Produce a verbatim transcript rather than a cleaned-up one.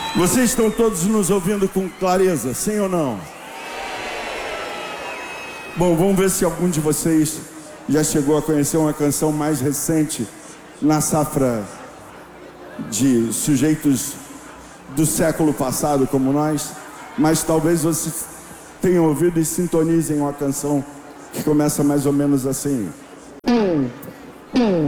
Vocês estão todos nos ouvindo com clareza, sim ou não? Bom, vamos ver se algum de vocês já chegou a conhecer uma canção mais recente na safra de sujeitos do século passado como nós, mas talvez vocês tenham ouvido e sintonizem uma canção que começa mais ou menos assim.